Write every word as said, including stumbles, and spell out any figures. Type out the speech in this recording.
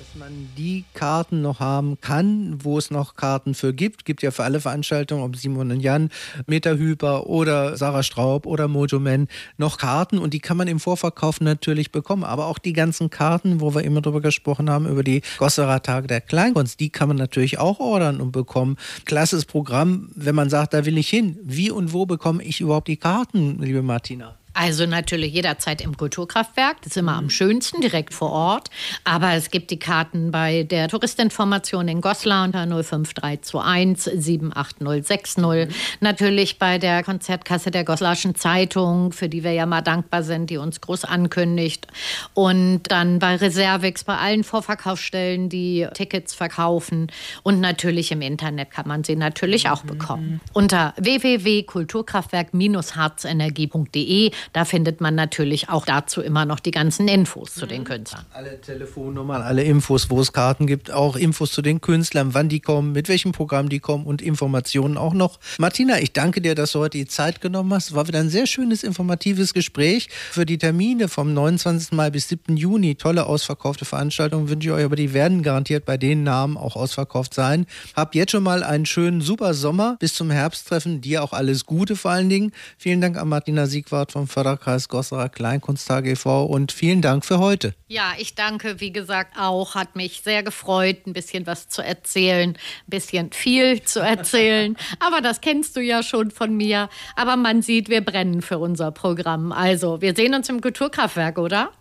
man die Karten noch haben kann, wo es noch Karten für gibt. Gibt ja für alle Veranstaltungen, ob Simon und Jan, Meta-Hyper oder Sarah Straub oder Mojo Man, noch Karten und die kann man im Vorverkauf natürlich bekommen. Aber auch die ganzen Karten, wo wir immer drüber gesprochen haben, über die Gosserer Tage der Kleinkunst, die kann man natürlich auch ordern und bekommen. Klasses Programm, wenn man sagt, da will ich hin. Wie und wo bekomme ich überhaupt die Karten, liebe Martina? Also natürlich jederzeit im Kulturkraftwerk, das ist immer am schönsten, direkt vor Ort. Aber es gibt die Karten bei der Touristinformation in Goslar unter null fünf drei zwei eins sieben acht null sechs null. Mhm. Natürlich bei der Konzertkasse der Goslarschen Zeitung, für die wir ja mal dankbar sind, die uns groß ankündigt. Und dann bei Reservix, bei allen Vorverkaufsstellen, die Tickets verkaufen. Und natürlich im Internet kann man sie natürlich auch bekommen. Mhm. Unter w w w punkt kulturkraftwerk harzenergie punkt d e. Da findet man natürlich auch dazu immer noch die ganzen Infos zu den Künstlern. Alle Telefonnummern, alle Infos, wo es Karten gibt, auch Infos zu den Künstlern, wann die kommen, mit welchem Programm die kommen und Informationen auch noch. Martina, ich danke dir, dass du heute die Zeit genommen hast. War wieder ein sehr schönes, informatives Gespräch. Für die Termine vom neunundzwanzigsten Mai bis siebten Juni, tolle ausverkaufte Veranstaltungen wünsche ich euch, aber die werden garantiert bei den Namen auch ausverkauft sein. Habt jetzt schon mal einen schönen, super Sommer. Bis zum Herbsttreffen. Dir auch alles Gute vor allen Dingen. Vielen Dank an Martina Siegwart vom Förderkreis Gosserer Kleinkunsttage e V und vielen Dank für heute. Ja, ich danke, wie gesagt, auch. Hat mich sehr gefreut, ein bisschen was zu erzählen, ein bisschen viel zu erzählen. Aber das kennst du ja schon von mir. Aber man sieht, wir brennen für unser Programm. Also, wir sehen uns im Kulturkraftwerk, oder?